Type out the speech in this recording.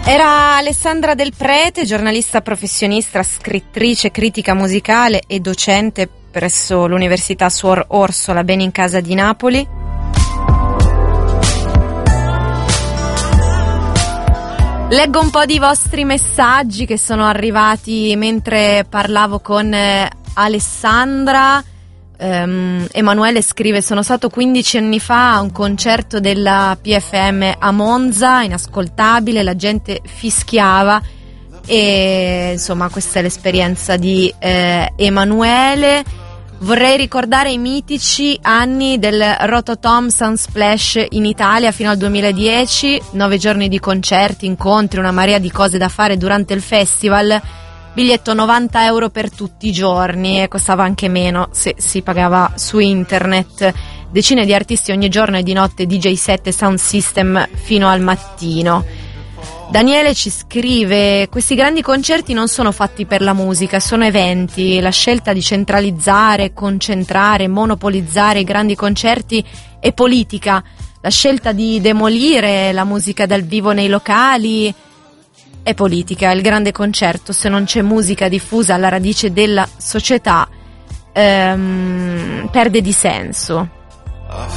Era Alessandra Del Prete, giornalista professionista, scrittrice, critica musicale e docente presso l'Università Suor Orsola Benincasa di Napoli. Leggo un po' di vostri messaggi che sono arrivati mentre parlavo con Alessandra. Emanuele scrive: sono stato 15 anni fa a un concerto della PFM a Monza, inascoltabile, la gente fischiava, e insomma questa è l'esperienza di Emanuele. Vorrei ricordare i mitici anni del Rototom Sunsplash in Italia fino al 2010, 9 giorni di concerti, incontri, una marea di cose da fare durante il festival. Biglietto 90 euro per tutti i giorni, e costava anche meno se si pagava su internet. Decine di artisti ogni giorno e di notte, DJ set e sound system fino al mattino. Daniele ci scrive: questi grandi concerti non sono fatti per la musica, sono eventi. La scelta di centralizzare, concentrare, monopolizzare i grandi concerti è politica. La scelta di demolire la musica dal vivo nei locali è politica. Il grande concerto, se non c'è musica diffusa alla radice della società, perde di senso.